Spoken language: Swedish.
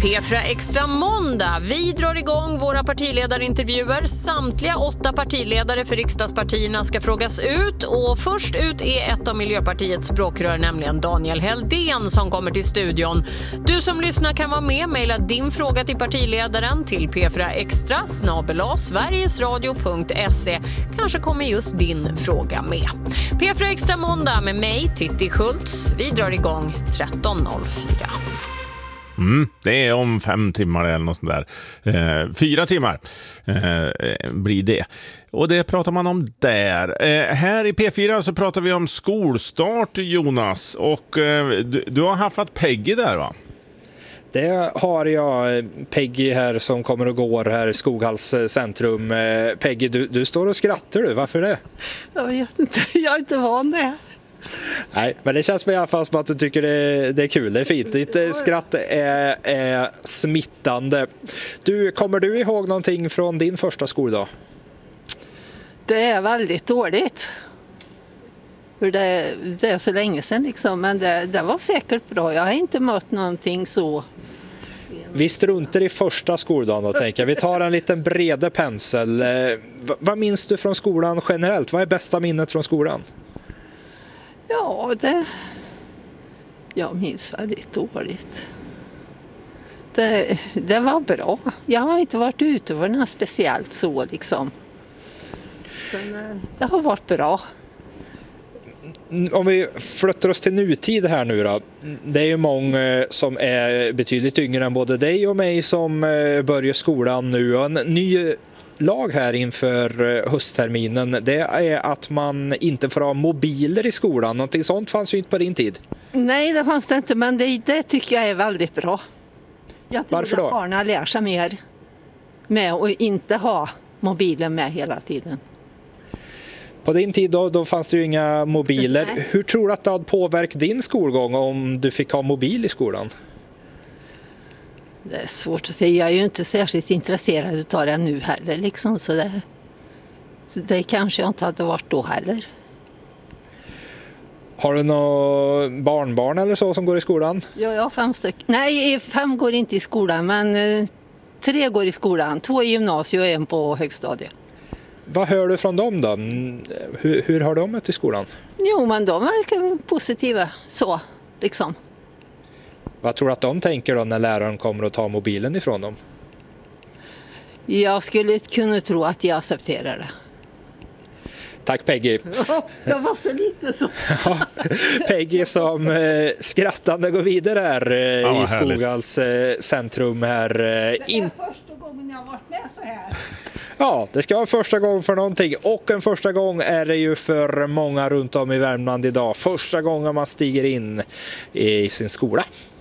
P4 Extra måndag. Vi drar igång våra partiledarintervjuer. Samtliga 8 partiledare för riksdagspartierna ska frågas ut. Och först ut är ett av Miljöpartiets språkrör, nämligen Daniel Heldén, som kommer till studion. Du som lyssnar kan vara med. Maila din fråga till partiledaren till p4extra@sverigesradio.se. Kanske kommer just din fråga med. P4 Extra måndag med mig, Titti Schultz. Vi drar igång 13.04. Det är om 5 timmar eller något sånt där. 4 timmar blir det. Och det pratar man om där. Här i P4 så pratar vi om skolstart, Jonas. Och du har haft Peggy där, va? Det har jag, Peggy här som kommer och går här i Skoghalls centrum. Peggy, du står och skrattar du. Varför det? Jag vet inte, jag är inte van det. Nej, men det känns i alla fall som att du tycker det är kul, det är fint. Ditt skratt är smittande. Kommer du ihåg någonting från din första skoldag? Det är väldigt dåligt. För det är så länge sedan liksom, men det var säkert bra. Jag har inte mött någonting så. Vi struntar i första skoldagen och tänker. Vi tar en liten bredare pensel. Vad minns du från skolan generellt? Vad är bästa minnet från skolan? Ja, jag minns väldigt dåligt. Det var bra. Jag har inte varit ute för något speciellt så liksom. Men det har varit bra. Om vi flyttar oss till nutid här nu då. Det är ju många som är betydligt yngre än både dig och mig som börjar skolan nu. Och en ny lag här inför höstterminen, det är att man inte får ha mobiler i skolan. Någonting sånt fanns ju inte på din tid. Nej, det fanns det inte, men det tycker jag är väldigt bra. Jag tror Varför då? Att barnen lär sig mer med att inte ha mobilen med hela tiden. På din tid då fanns det ju inga mobiler. Nej. Hur tror du att det hade påverkat din skolgång om du fick ha mobil i skolan? Det är svårt att säga. Jag är ju inte särskilt intresserad av det nu heller. Liksom. Så det kanske jag inte hade varit då heller. Har du några barnbarn eller så som går i skolan? Ja, jag har 5 stycken. Nej, 5 går inte i skolan, men 3 går i skolan. 2 i gymnasiet och 1 på högstadiet. Vad hör du från dem då? Hur har de mött i skolan? Jo, men de verkar positiva. Så, liksom. Vad tror du att de tänker då när läraren kommer och tar mobilen ifrån dem? Jag skulle kunna tro att jag accepterar det. Tack Peggy. Jag var så lite så. Peggy som skrattande går vidare här i Skoghalls centrum här. Det är första gången jag har varit med så här. Ja, det ska vara första gången för någonting. Och en första gång är det ju för många runt om i Värmland idag. Första gången man stiger in i sin skola.